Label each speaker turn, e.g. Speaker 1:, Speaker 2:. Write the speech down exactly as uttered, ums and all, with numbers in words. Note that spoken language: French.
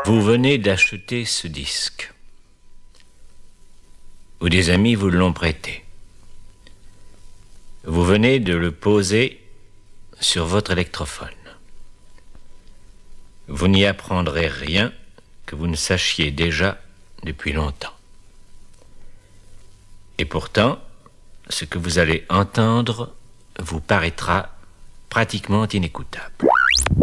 Speaker 1: Vous venez d'acheter ce disque. Ou des amis vous l'ont prêté. Vous venez de le poser sur votre électrophone. Vous n'y apprendrez rien que vous ne sachiez déjà depuis longtemps. Et pourtant, ce que vous allez entendre vous paraîtra pratiquement inécoutable.